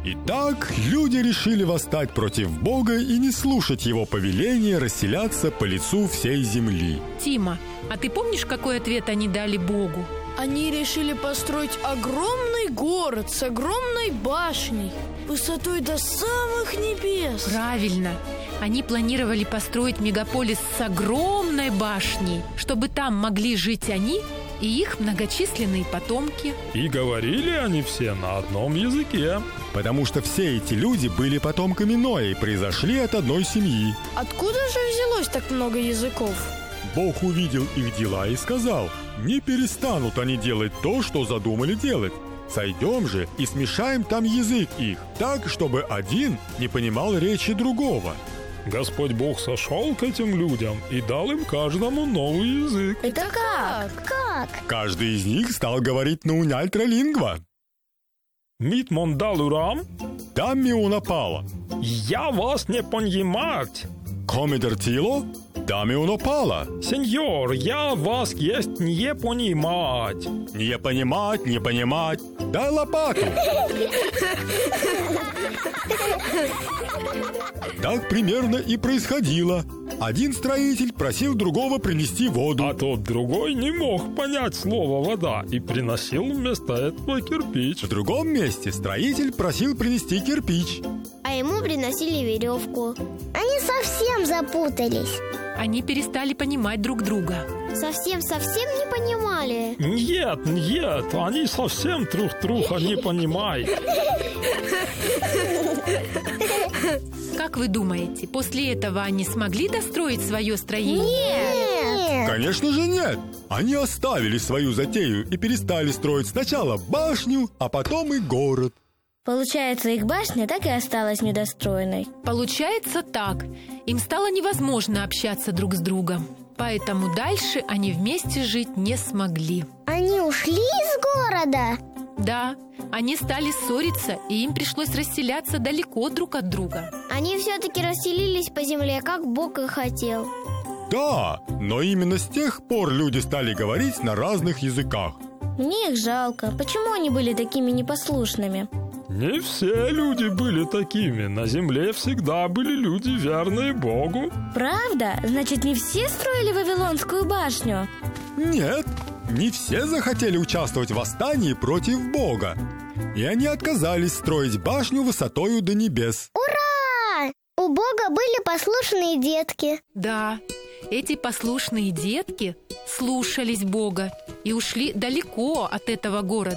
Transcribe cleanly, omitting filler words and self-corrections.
Итак, люди решили восстать против Бога и не слушать его повеления расселяться по лицу всей земли. Тима, а ты помнишь, какой ответ они дали Богу? Они решили построить огромный город с огромной башней, высотой до самых небес. Правильно. Они планировали построить мегаполис с огромной башней, чтобы там могли жить они и их многочисленные потомки. И говорили они все на одном языке. Потому что все эти люди были потомками Ноя и произошли от одной семьи. Откуда же взялось так много языков? Бог увидел их дела и сказал: не перестанут они делать то, что задумали делать. Сойдем же и смешаем там язык их, так, чтобы один не понимал речи другого. Господь Бог сошел к этим людям и дал им каждому новый язык. Это как? Как? Каждый из них стал говорить на уняльтралингва. Мит мондалурам, Тамми унапала. я вас не понимать. Комедертило, Тамми унапала. Сеньор, я вас есть не понимать. Не понимать, не понимать. Дай лопату. Так примерно и происходило. Один строитель просил другого принести воду. А тот другой не мог понять слово «вода» и приносил вместо этого кирпич. В другом месте строитель просил принести кирпич. А ему приносили веревку. Они совсем запутались. Они перестали понимать друг друга. Совсем не понимали. Нет, они совсем друг друга не понимают. Как вы думаете, после этого они смогли достроить свое строение? Нет. Конечно же нет. Они оставили свою затею и перестали строить сначала башню, а потом и город. Получается, их башня так и осталась недостроенной. Получается так. Им стало невозможно общаться друг с другом. Поэтому дальше они вместе жить не смогли. Они ушли из города? Да, они стали ссориться, и им пришлось расселяться далеко друг от друга. Они все-таки расселились по земле, как Бог и хотел. Да, но именно с тех пор люди стали говорить на разных языках. Мне их жалко. Почему они были такими непослушными? Не все люди были такими. На земле всегда были люди, верные Богу. Правда? Значит, не все строили Вавилонскую башню? Нет, не все захотели участвовать в восстании против Бога. И они отказались строить башню высотою до небес. Ура! У Бога были послушные детки. Да, эти послушные детки слушались Бога и ушли далеко от этого города.